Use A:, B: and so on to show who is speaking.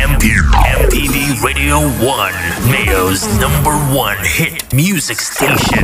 A: MTV Radio 1, Mayo's #1 hit music station.